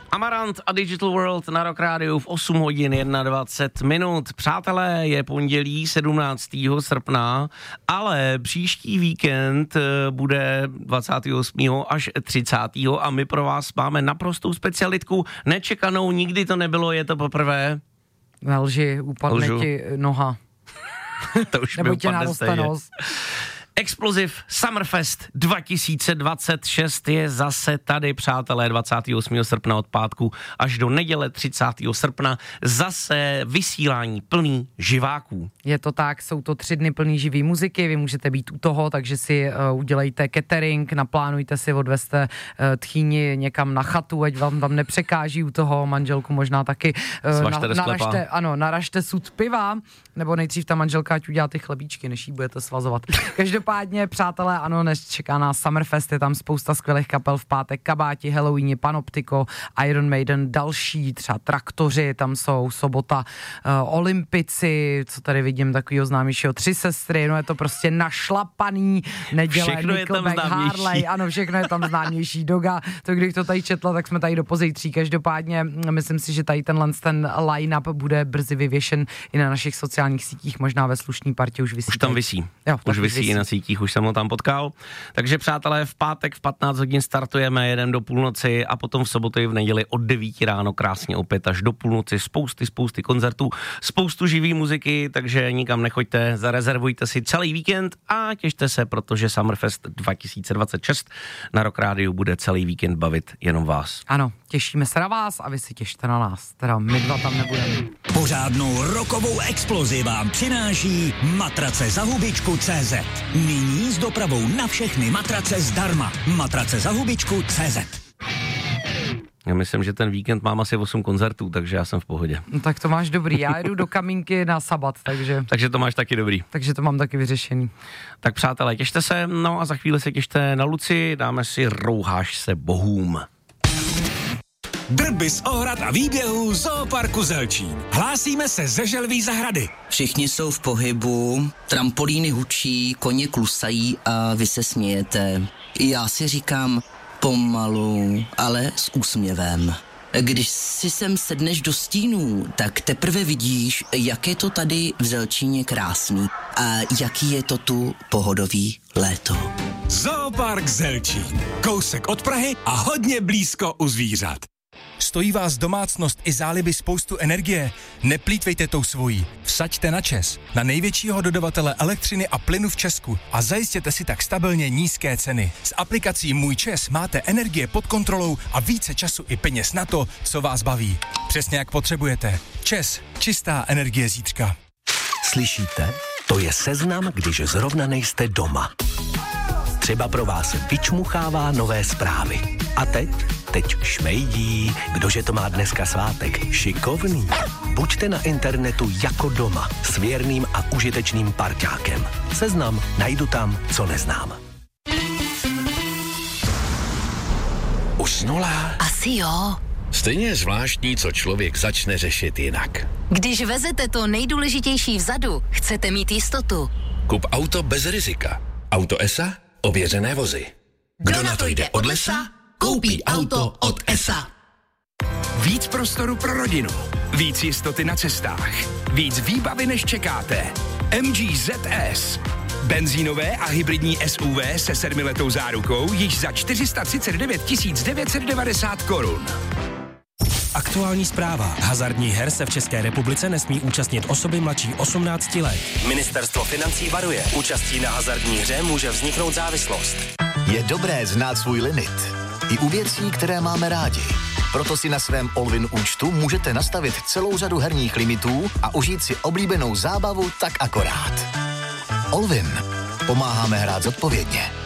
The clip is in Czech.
Amarant a Digital World na Rock Rádiu v 8 hodin 21 minut. Přátelé, je pondělí 17. srpna, ale příští víkend bude 28. až 30. a my pro vás máme naprostou specialitku, nečekanou, nikdy to nebylo, je to poprvé. Nelži, upadne ti noha. To už nebo mi tě upadne naroste stejně. nos. Explosive Summerfest 2026 je zase tady, přátelé, 28. srpna od pátku až do neděle 30. srpna. Zase vysílání plný živáků. Je to tak, jsou to 3 dny plný živý muziky, vy můžete být u toho, takže si udělejte catering, naplánujte si, odvezte tchýni někam na chatu, ať vám tam nepřekáží u toho, manželku možná taky. Naražte sud piva, nebo nejdřív ta manželka, ať udělá ty chlebíčky, než jí budete svazovat. Každopádně, přátelé, ano, dnes čeká nás Summerfest, je tam spousta skvělých kapel v pátek, Kabáti, Halloweeni, Panoptiko, Iron Maiden, další, třeba Traktoři, tam jsou sobota, Olympici, co tady vidím, takovýho známějšího, 3 sestry, no je to prostě našlapaný, neděle, všechno Nickelback, Harley, ano, všechno je tam známější, Doga, to když to tady četla, tak jsme tady do pozítří, každopádně myslím si, že tady ten line-up bude brzy vyvěšen i na našich sociálních sítích, možná ve slušný partě už vysí. Už tam vysí. Jo, už vysí i na sítích, už jsem ho tam potkal. Takže přátelé, v pátek v 15 hodin startujeme, jedem do půlnoci a potom v sobotu i v neděli od 9 ráno krásně opět až do půlnoci. Spousty koncertů, spoustu živý muziky, takže nikam nechoďte, zarezervujte si celý víkend a těšte se, protože Summerfest 2026 na Rock Rádiu bude celý víkend bavit jenom vás. Ano, těšíme se na vás a vy si těšte na nás. Teda my dva tam nebudeme. Pořádnou rokovou explozi vám přináší matrace za hubičku.cz. Nyní s dopravou na všechny matrace zdarma. Matrace za hubičku.cz. Já myslím, že ten víkend mám asi 8 koncertů, takže já jsem v pohodě. No, tak to máš dobrý, já jedu do Kamínky na sabat, takže... Takže to máš taky dobrý. Takže to mám taky vyřešený. Tak přátelé, těšte se, no a za chvíli se těšte na Luci, dáme si Rouháš se bohům. Drby z ohrad a výběhů Zooparku Zelčín. Hlásíme se ze Želví zahrady. Všichni jsou v pohybu, trampolíny hučí, koně klusají a vy se smějete. Já si říkám pomalu, ale s úsměvem. Když si sem sedneš do stínů, tak teprve vidíš, jak je to tady v Zelčíně krásný a jaký je to tu pohodový léto. Zoopark Zelčín. Kousek od Prahy a hodně blízko u zvířat. Stojí vás domácnost i záliby spoustu energie? Neplýtvejte tou svojí. Vsaďte na ČEZ, na největšího dodavatele elektřiny a plynu v Česku a zajistěte si tak stabilně nízké ceny. S aplikací Můj ČEZ máte energie pod kontrolou a více času i peněz na to, co vás baví. Přesně jak potřebujete. ČEZ, čistá energie zítřka. Slyšíte? To je seznam, když zrovna nejste doma. Třeba pro vás vyčmuchává nové zprávy. A teď šmejdí, kdože to má dneska svátek. Šikovný. Buďte na internetu jako doma s věrným a užitečným parťákem. Seznam najdu tam, co neznám. Usnula? Asi jo. Stejně je zvláštní, co člověk začne řešit jinak. Když vezete to nejdůležitější vzadu, chcete mít jistotu. Kup auto bez rizika. Auto ESA? Ověřené vozy. Kdo na to jde od lesa, koupí auto od ESA. Víc prostoru pro rodinu. Víc jistoty na cestách. Víc výbavy, než čekáte. MG ZS. Benzínové a hybridní SUV se 7letou zárukou již za 439 990 korun. Aktuální zpráva. Hazardních her se v České republice nesmí účastnit osoby mladší 18 let. Ministerstvo financí varuje. Účastí na hazardní hře může vzniknout závislost. Je dobré znát svůj limit. I u věcí, které máme rádi. Proto si na svém Allwin účtu můžete nastavit celou řadu herních limitů a užít si oblíbenou zábavu tak akorát. Allwin. Pomáháme hrát zodpovědně.